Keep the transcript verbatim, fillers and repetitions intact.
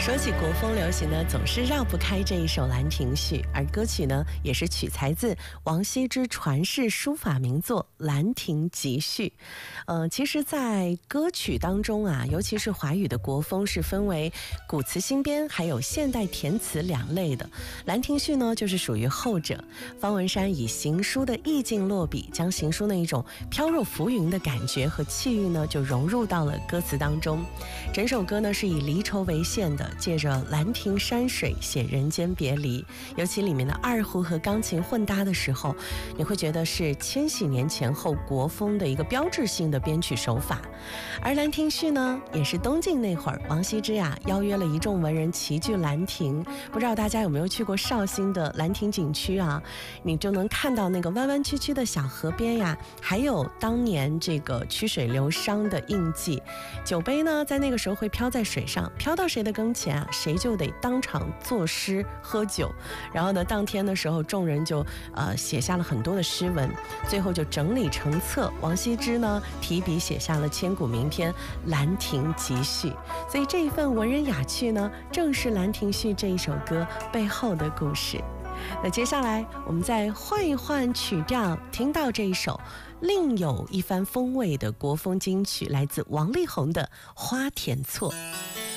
说起国风流行呢，总是绕不开这一首《兰亭序》，而歌曲呢也是取材自王羲之传世书法名作《兰亭集序》。呃，其实，在歌曲当中啊，尤其是华语的国风是分为古词新编还有现代填词两类的。《兰亭序》呢就是属于后者。方文山以行书的意境落笔，将行书那一种飘若浮云的感觉和气韵呢，就融入到了歌词当中。整首歌呢是以离愁为线的，借着兰亭山水写人间别离，尤其里面的二胡和钢琴混搭的时候，你会觉得是千禧年前后国风的一个标志性的编曲手法。而《兰亭序》呢，也是东晋那会儿王羲之呀邀约了一众文人齐聚兰亭。不知道大家有没有去过绍兴的兰亭景区啊？你就能看到那个弯弯曲曲的小河边呀，还有当年这个曲水流觞的印记。酒杯呢，在那个时候会飘在水上，飘到谁的跟前啊，谁就得当场作诗喝酒。然后呢，当天的时候，众人就呃写下了很多的诗文，最后就整理成册。王羲之呢，提笔写下了千古名篇《兰亭集序》。所以这一份文人雅趣呢，正是《兰亭序》这一首歌背后的故事。那接下来我们再换一换曲调，听到这一首另有一番风味的国风金曲，来自王力宏的《花田错》。